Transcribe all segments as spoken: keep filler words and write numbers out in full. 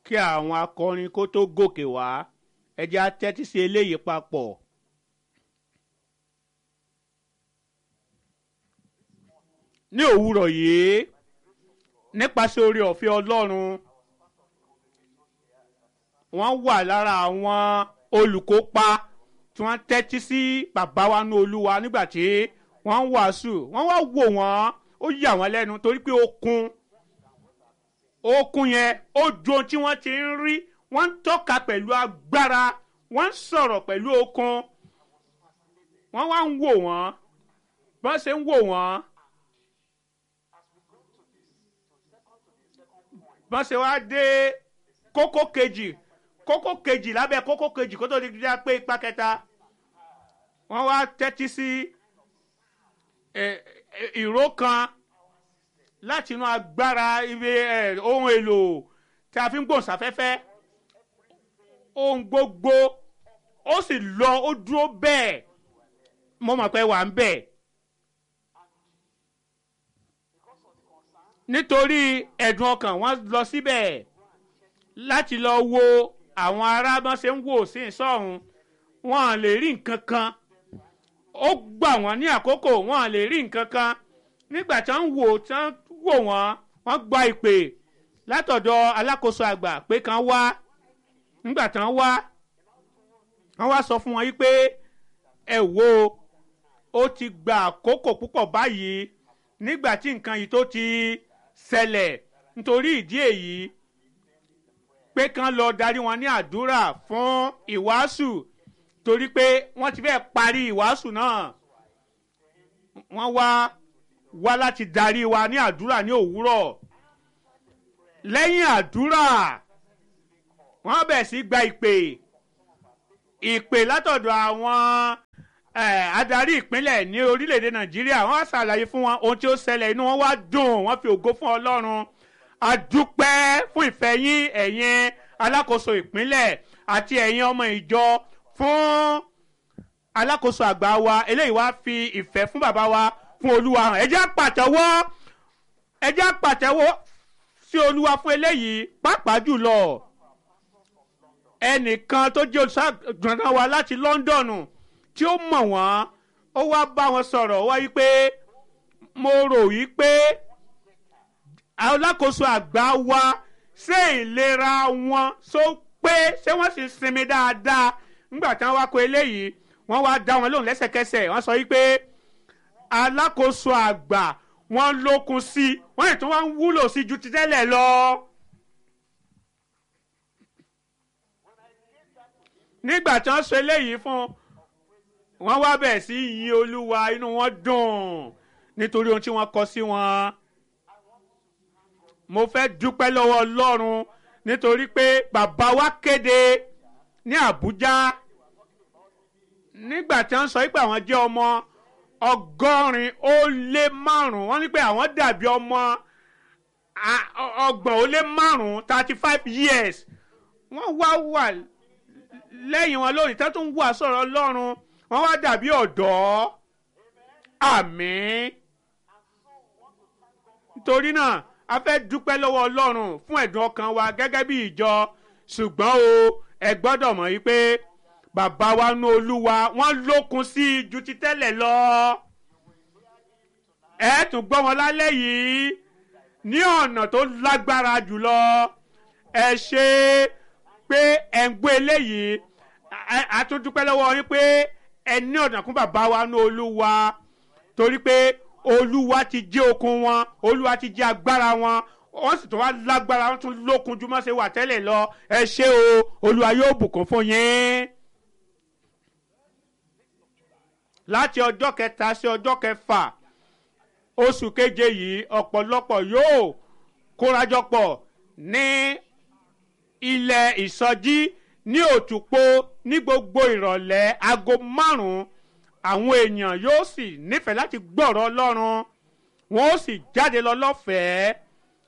kí àwọn akọrin kó tó gòkè wá ẹ jẹ́ á tẹ́tí sí eléyìí papọ̀. ní òwúrọ̀ yìí nípasẹ̀ oore ọ̀fẹ́ Ọlọ́run wọ́n wà lára àwọn olùkópa tí wọ́n tẹ́tí sí bàbá wa ní Olúwa nígbà tí wọ́n ń wàásù wọ́n wá wò wọ́n ó yà wọ́n lẹ́nu torí pé okun okun yẹn ó ju ohun tí wọ́n ti ń rí wọ́n ń tọ́ka pẹ̀lú agbára wọ́n ń sọ̀rọ̀ pẹ̀lú okun wọ́n wá ń wò wọ́n bọ́n ṣe ń wò wọ́n bọ́n ṣe wá dé kókó kejì kókó kejì lábẹ́ kókó kejì kó tó di dídá pé ipa kẹta wọ́n wá tẹ́tí sí ìró kan láti inú agbára ibi ohun èlò tí a fi ń gbòǹsáfẹ́fẹ́ ohun gbogbo ó sì lọ ó dúró bẹ́ẹ̀ mo mọ̀ pé wà ń bẹ̀ nítorí ẹ̀dùn ọkàn wọ́n lọ síbẹ̀ láti lọ wo àwọn ará bọ́n ṣe ń wò sí ìsọ̀hún wọn lè rí nǹkan kan ó gbà wọ́n ní àkókò wọn lè rí nǹkan kan nígbà tí wọ́n wò tí wọ́n wò wọ́n wọ́n gba ìpè látọ̀dọ̀ alákòóso àgbà pé kàn wá nígbà tí wọ́n wá wọ́n wá sọ fún wọn yìí pé ẹ wo ó ti gba àkókò púpọ̀ báyìí nígbà tí nǹkan yìí tó ti ṣẹlẹ̀ nítorí ìdí èyí pé kàn lọ darí wọn ní àdúrà fún ìwàásù torí pé wọ́n ti fẹ́ parí ìwàásù náà wọ́n wá wá láti darí wa ní àdúrà ní òwúrọ̀ lẹ́yìn àdúrà wọ́n bẹ̀ sí gba ìpè ìpè látọ̀dọ̀ àwọn adarí ìpínlẹ̀ ní orílẹ̀-èdè Nàìjíríà wọ́n á ṣàlàyé fún wọn ohun tí ó ṣẹlẹ̀ inú wọn wá dùn wọ́n fi ògo fún Ọlọ́run a dúpẹ́ fún ìfẹ́ yín ẹ̀yin alákòóso ìpínlẹ̀ àti ẹ̀yin ọmọ ìjọ fún alákòóso àgbà wa eléyìí wá fi ìfẹ́ fún bàbá wa fún Olúwa hàn ẹ jẹ́ á pàtẹ́wọ́ ẹ jẹ́ á pàtẹ́wọ́ sí Olúwa fún eléyìí pàápàá jùlọ ẹnìkan tó jẹ́ olùṣàgùntàn wa láti London tí ó mọ̀ wọ́n ó wá bá wọn sọ̀rọ̀ wá yí pé mo rò yí pé alákòóso àgbà wa ṣé ìlera wọn sọ pé ṣé wọ́n sì sinmi dáadáa nígbà tí wọ́n wá kó eléyìí wọ́n wá dá wọn lóhùn lẹ́sẹ̀kẹsẹ̀ wọ́n sọ yí pé alákòóso àgbà wọ́n lókun sí wọ́n ètò wọn wúlò sí ju ti tẹ́lẹ̀ lọ. nígbà tí wọ́n sọ eléyìí fún wọ́n wá bẹ̀ sí yìn Olúwa inú wọn dùn nítorí ohun tí wọ́n kọ sí wọn. mo fẹ́ dúpẹ́ lọ́wọ́ Ọlọ́run nítorí pé bàbá wa kéde ní Àbújá nígbà tí wọ́n sọ pé àwọn jẹ́ ọmọ ọgọ́rin ó lé márùn-ún wọ́n ní pé àwọn dàbí ọmọ ọgbọ̀n ó lé márùn-ún thirty five years wọ́n wá wà lẹ́yìn wọn lónìí tó tún wà sọ̀rọ̀ Ọlọ́run wọ́n wá dàbí ọ̀dọ́ àmín nítorí náà a fẹ́ dúpẹ́ lọ́wọ́ Ọlọ́run fún ẹ̀dùn ọkàn wa gẹ́gẹ́ bí ìjọ ṣùgbọ́n o ẹ gbọ́dọ̀ mọ̀ yí pé bàbá wa nú Olúwa wọ́n lókun sí i ju ti tẹ́lẹ̀ lọ ẹ tún gbọ́ wọn lálẹ́ yìí ní ọ̀nà tó lágbára jùlọ ẹ ṣe pé ẹ ń gbé eléyìí a tún dúpẹ́ lọ́wọ́ yín pé ẹ ní ọ̀nà kún bàbá wa nú Olúwa torí pé Olúwa ti jẹ́ okun wọn Olúwa ti jẹ́ agbára wọn wọ́n sì tún wá lágbára wọ́n tún lókun ju mọ́ ṣe wà tẹ́lẹ̀ lọ ẹ ṣé o Olúwa yóò bùkún fún yín. láti ọjọ́ kẹta sí ọjọ́ kẹfà oṣù keje yìí ọ̀pọ̀lọpọ̀ yóò kórajọpọ̀ ní ilẹ̀ ìsọjí ní Òtùpó ní gbogbo ìrọ̀lẹ́ aago márùn-ún àwọn èèyàn yóò sì nífẹ̀ẹ́ láti gbọ́rọ̀ Ọlọ́run wọn ó sì jáde lọ lọ́fẹ̀ẹ́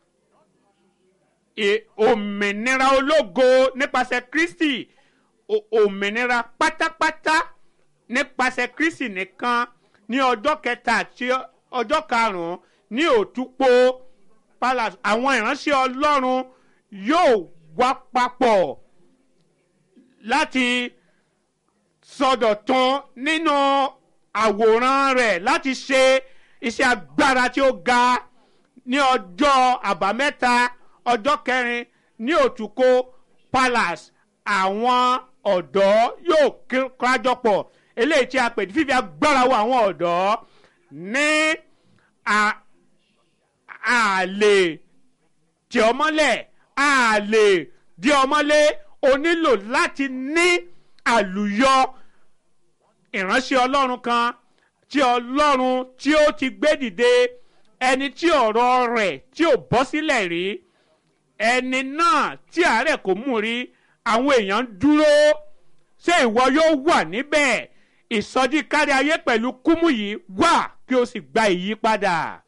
òmìnira ológo nípasẹ̀ Kristi òmìnira pátápátá nípasẹ̀ Kristi nìkan ní ọjọ́ kẹta àti ọjọ́ karùn-ún ní Òtùpó palace àwọn ìránṣẹ́ Ọlọ́run yóò wá papọ̀ láti sọdọ̀tun nínú àwòrán rẹ̀ láti ṣe iṣẹ́ agbára tí ó ga ní ọjọ́ àbámẹ́ta ọjọ́ kẹrin ní òtúkó palace. Àwọn ọ̀dọ́ yóò kájọpọ̀ eléyìí tí a pè ní fífi agbára wo àwọn ọ̀dọ́ ní àlè tí ọmọlẹ̀ àlè di ọmọlé. O nílò láti ní àlùyọ ìránṣẹ́ ọlọ́run kan tí ọlọ́run tí ó ti gbé dìde, ẹni tí ọ̀rọ̀ rẹ̀ tí ò bọ́ sílẹ̀ rí, ẹni náà tí àárẹ̀ kò mú rí. Àwọn èèyàn ń dúró, ṣé ìwọ yóò wà níbẹ̀? Ìsọjí kárí ayé pẹ̀lú Kúmú yìí wà kí o sì gba ìyípadà.